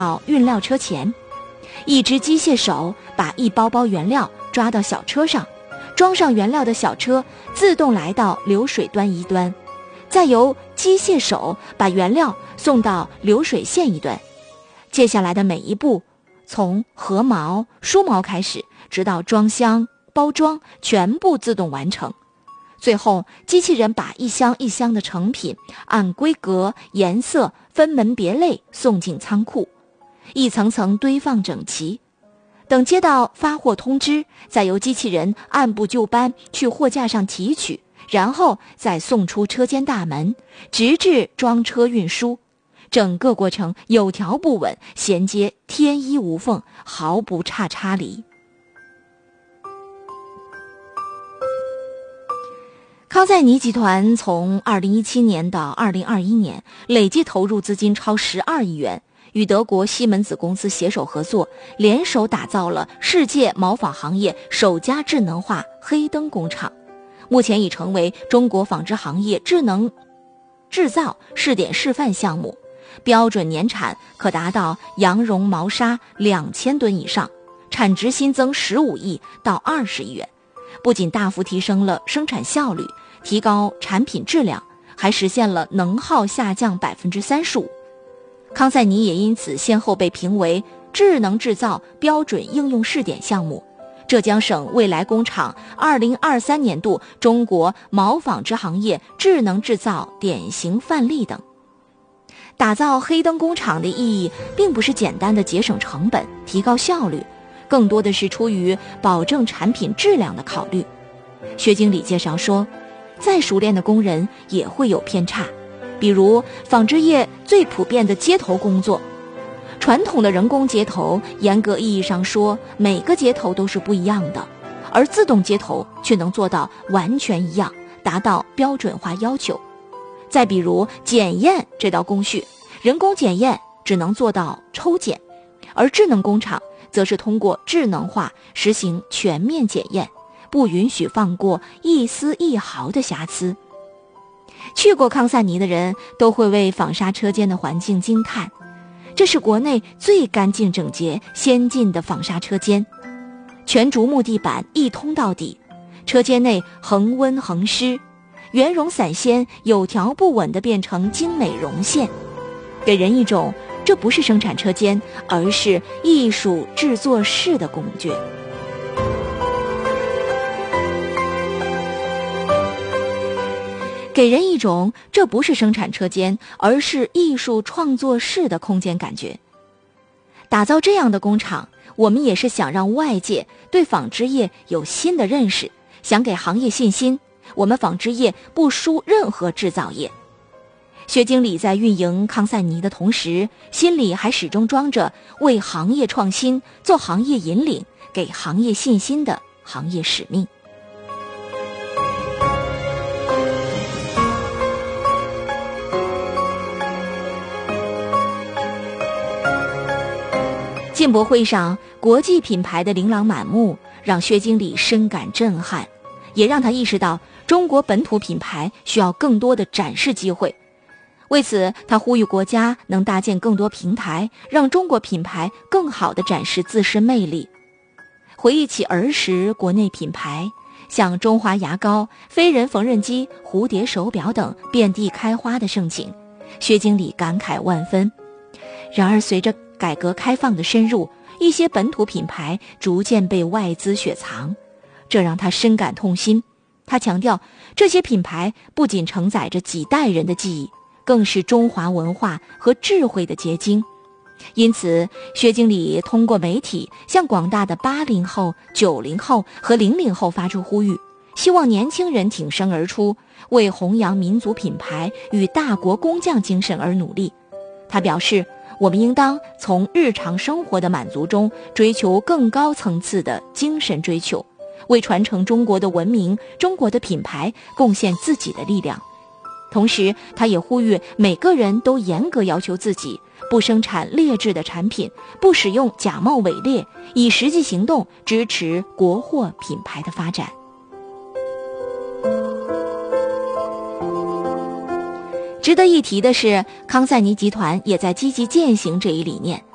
运料车前，一只机械手把一包包原料抓到小车上，装上原料的小车自动来到流水端一端，再由机械手把原料送到流水线一端。接下来的每一步，从合毛、梳毛开始，直到装箱、包装，全部自动完成。最后，机器人把一箱一箱的成品按规格、颜色分门别类送进仓库，一层层堆放整齐。等接到发货通知，再由机器人按部就班去货架上提取，然后再送出车间大门，直至装车运输。整个过程有条不紊，衔接天衣无缝，毫不差离。康赛尼集团从2017年到2021年，累计投入资金超12亿元，与德国西门子公司携手合作，联手打造了世界毛纺行业首家智能化黑灯工厂，目前已成为中国纺织行业智能制造试点示范项目，标准年产可达到羊绒毛纱2000吨以上，产值新增15亿到20亿元，不仅大幅提升了生产效率，提高产品质量，还实现了能耗下降35%。康赛尼也因此先后被评为智能制造标准应用试点项目、浙江省未来工厂2023年度中国毛纺织行业智能制造典型范例等。打造黑灯工厂的意义并不是简单的节省成本、提高效率，更多的是出于保证产品质量的考虑。薛经理介绍说，再熟练的工人也会有偏差，比如纺织业最普遍的接头工作，传统的人工接头，严格意义上说，每个接头都是不一样的，而自动接头却能做到完全一样，达到标准化要求。再比如检验这道工序，人工检验只能做到抽检，而智能工厂则是通过智能化实行全面检验，不允许放过一丝一毫的瑕疵。去过康赛尼的人都会为纺纱车间的环境惊叹，这是国内最干净整洁、先进的纺纱车间，全竹木地板一通到底，车间内恒温恒湿，圆绒散线有条不紊地变成精美绒线，给人一种这不是生产车间，而是艺术制作室的感觉。给人一种这不是生产车间，而是艺术创作室的空间感觉。打造这样的工厂，我们也是想让外界对纺织业有新的认识，想给行业信心，我们纺织业不输任何制造业。薛经理在运营康赛尼的同时，心里还始终装着为行业创新、做行业引领、给行业信心的行业使命。进博会上，国际品牌的琳琅满目让薛经理深感震撼，也让他意识到中国本土品牌需要更多的展示机会。为此，他呼吁国家能搭建更多平台，让中国品牌更好地展示自身魅力。回忆起儿时国内品牌，像中华牙膏、飞人缝纫机、蝴蝶手表等遍地开花的盛景，薛经理感慨万分。然而随着改革开放的深入，一些本土品牌逐渐被外资雪藏，这让他深感痛心。他强调，这些品牌不仅承载着几代人的记忆，更是中华文化和智慧的结晶。因此，薛经理通过媒体向广大的80后、90后和00后发出呼吁，希望年轻人挺身而出，为弘扬民族品牌与大国工匠精神而努力。他表示，我们应当从日常生活的满足中追求更高层次的精神追求，为传承中国的文明、中国的品牌贡献自己的力量。同时，他也呼吁每个人都严格要求自己，不生产劣质的产品，不使用假冒伪劣，以实际行动支持国货品牌的发展。值得一提的是，康赛尼集团也在积极践行这一理念。